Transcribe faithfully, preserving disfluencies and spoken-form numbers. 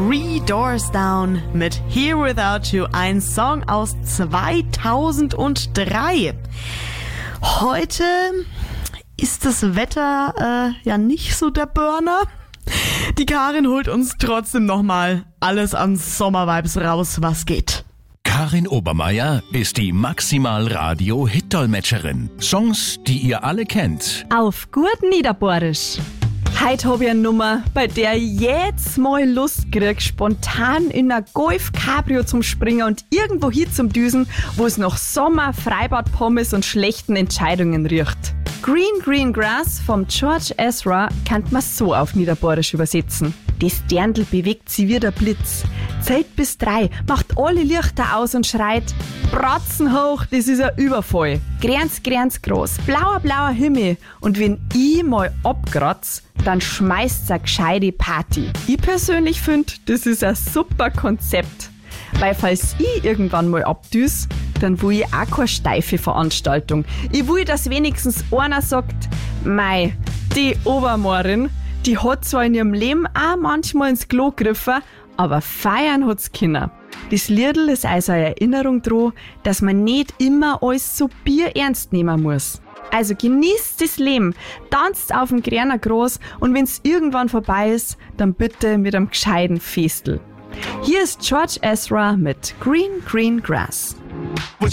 Three Doors Down mit Here Without You, ein Song aus zweitausenddrei. Heute ist das Wetter äh, ja nicht so der Burner. Die Karin holt uns trotzdem nochmal alles an Sommervibes raus, was geht. Karin Obermeier ist die Maximal-Radio-Hit-Dolmetscherin. Songs, die ihr alle kennt. Auf gut Niederbohrisch. Heute hab ich eine Nummer, bei der ich jedes Mal Lust krieg, spontan in ein Golf-Cabrio zum Springen und irgendwo hin zum Düsen, wo es nach Sommer, Freibad-Pommes und schlechten Entscheidungen riecht. Green Green Grass vom George Ezra kann man so auf Niederbohrisch übersetzen. Das Dirndl bewegt sie wie der Blitz. Zählt bis drei, macht alle Lichter aus und schreit: Bratzen hoch, das ist ein Überfall. Grenz, grenz groß, blauer, blauer Himmel. Und wenn ich mal abkratz, dann schmeißt's eine gescheite Party. Ich persönlich finde, das ist ein super Konzept. Weil falls ich irgendwann mal abdüs, dann will ich auch keine steife Veranstaltung. Ich will, dass wenigstens einer sagt: Mei, die Obermorin, die hat zwar in ihrem Leben auch manchmal ins Klo gegriffen, aber feiern hat's können. Das Liedl ist also eine Erinnerung daran, dass man nicht immer alles so bierernst nehmen muss. Also genießt das Leben, tanzt auf dem Gräner Gras und wenn's irgendwann vorbei ist, dann bitte mit einem gescheiten Festel. Hier ist George Ezra mit Green Green Grass.